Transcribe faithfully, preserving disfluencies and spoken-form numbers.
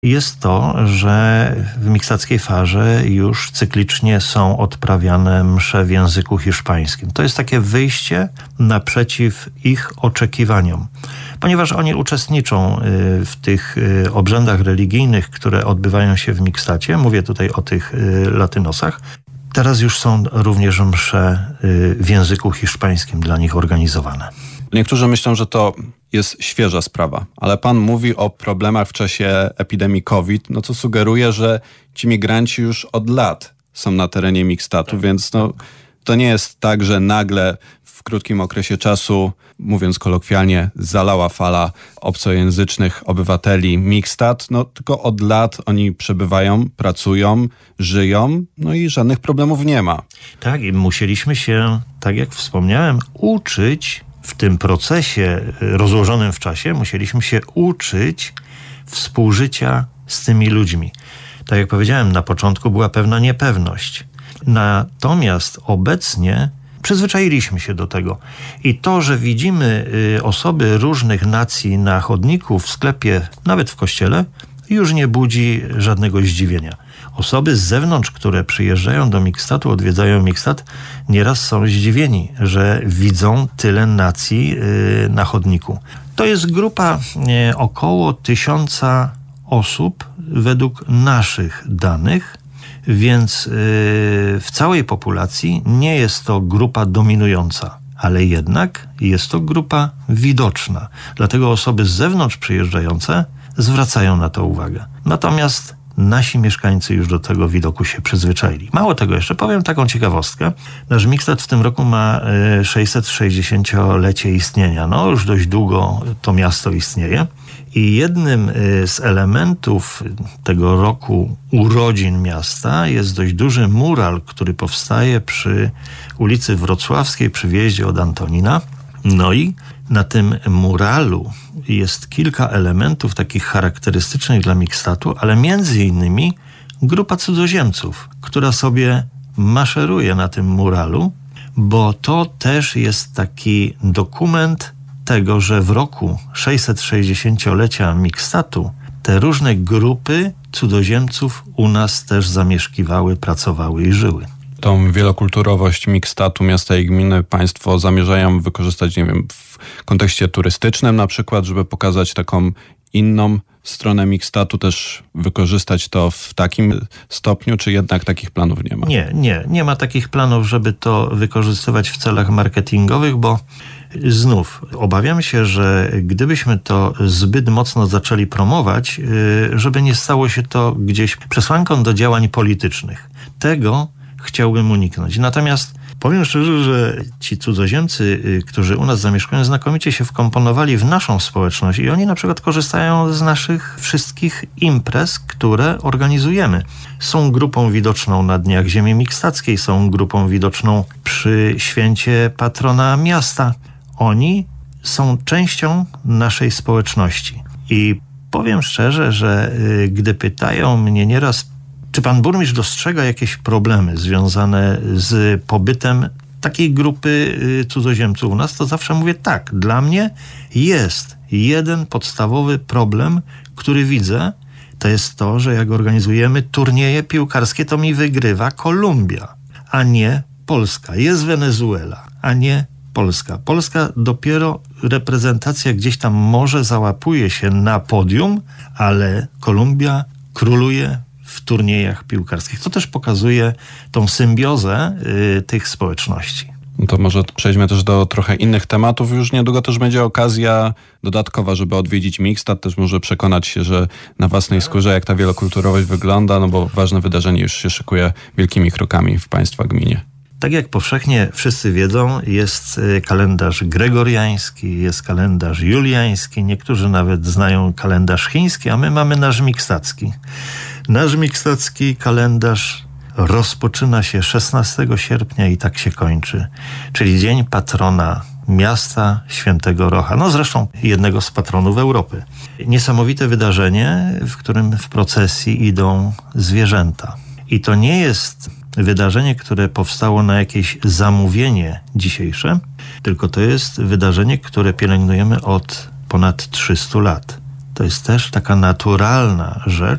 jest to, że w miksackiej farze już cyklicznie są odprawiane msze w języku hiszpańskim. To jest takie wyjście naprzeciw ich oczekiwaniom, ponieważ oni uczestniczą w tych obrzędach religijnych, które odbywają się w mikstacie. Mówię tutaj o tych latynosach. Teraz już są również msze w języku hiszpańskim dla nich organizowane. Niektórzy myślą, że to jest świeża sprawa, ale pan mówi o problemach w czasie epidemii COVID, no co sugeruje, że ci migranci już od lat są na terenie mikstatu, tak. Więc no, to nie jest tak, że nagle w krótkim okresie czasu, mówiąc kolokwialnie, zalała fala obcojęzycznych obywateli mikstat, no tylko od lat oni przebywają, pracują, żyją, no i żadnych problemów nie ma. Tak, i musieliśmy się, tak jak wspomniałem, uczyć w tym procesie rozłożonym w czasie, musieliśmy się uczyć współżycia z tymi ludźmi. Tak jak powiedziałem, na początku była pewna niepewność. Natomiast obecnie przyzwyczailiśmy się do tego. I to, że widzimy osoby różnych nacji na chodniku, w sklepie, nawet w kościele, już nie budzi żadnego zdziwienia. Osoby z zewnątrz, które przyjeżdżają do mikstatu, odwiedzają mikstat, nieraz są zdziwieni, że widzą tyle nacji na chodniku. To jest grupa około tysiąca osób według naszych danych, więc w całej populacji nie jest to grupa dominująca, ale jednak jest to grupa widoczna. Dlatego osoby z zewnątrz przyjeżdżające zwracają na to uwagę. Natomiast nasi mieszkańcy już do tego widoku się przyzwyczaili. Mało tego, jeszcze powiem taką ciekawostkę. Nasz mikstat w tym roku ma sześćset sześćdziesięciolecie istnienia. No już dość długo to miasto istnieje. I jednym z elementów tego roku urodzin miasta jest dość duży mural, który powstaje przy ulicy Wrocławskiej, przy wjeździe od Antonina. No i na tym muralu jest kilka elementów takich charakterystycznych dla mikstatu, ale między innymi grupa cudzoziemców, która sobie maszeruje na tym muralu, bo to też jest taki dokument tego, że w roku sześćset sześćdziesięciolecia mikstatu te różne grupy cudzoziemców u nas też zamieszkiwały, pracowały i żyły. Tą wielokulturowość mikstatu, miasta i gminy państwo zamierzają wykorzystać, nie wiem, w kontekście turystycznym na przykład, żeby pokazać taką inną stronę mikstatu, też wykorzystać to w takim stopniu, czy jednak takich planów nie ma? Nie, nie, nie ma takich planów, żeby to wykorzystywać w celach marketingowych, bo znów obawiam się, że gdybyśmy to zbyt mocno zaczęli promować, żeby nie stało się to gdzieś przesłanką do działań politycznych. Tego chciałbym uniknąć. Natomiast powiem szczerze, że ci cudzoziemcy, którzy u nas zamieszkują, znakomicie się wkomponowali w naszą społeczność i oni na przykład korzystają z naszych wszystkich imprez, które organizujemy. Są grupą widoczną na Dniach Ziemi Mikstackiej, są grupą widoczną przy święcie patrona miasta. Oni są częścią naszej społeczności. I powiem szczerze, że gdy pytają mnie nieraz, czy pan burmistrz dostrzega jakieś problemy związane z pobytem takiej grupy cudzoziemców u nas, to zawsze mówię tak. Dla mnie jest jeden podstawowy problem, który widzę. To jest to, że jak organizujemy turnieje piłkarskie, to mi wygrywa Kolumbia, a nie Polska. Jest Wenezuela, a nie Polska. Polska dopiero reprezentacja gdzieś tam może załapuje się na podium, ale Kolumbia króluje w turniejach piłkarskich. To też pokazuje tą symbiozę y, tych społeczności. No to może przejdźmy też do trochę innych tematów. Już niedługo też będzie okazja dodatkowa, żeby odwiedzić mikstat, też może przekonać się, że na własnej skórze, jak ta wielokulturowość wygląda, no bo ważne wydarzenie już się szykuje wielkimi krokami w państwa gminie. Tak jak powszechnie wszyscy wiedzą, jest kalendarz gregoriański, jest kalendarz juliański, niektórzy nawet znają kalendarz chiński, a my mamy nasz mikstacki. Nasz mikstacki kalendarz rozpoczyna się szesnastego sierpnia i tak się kończy, czyli dzień patrona miasta Świętego Rocha, no zresztą jednego z patronów Europy. Niesamowite wydarzenie, w którym w procesji idą zwierzęta. I to nie jest wydarzenie, które powstało na jakieś zamówienie dzisiejsze, tylko to jest wydarzenie, które pielęgnujemy od ponad trzystu lat. To jest też taka naturalna rzecz,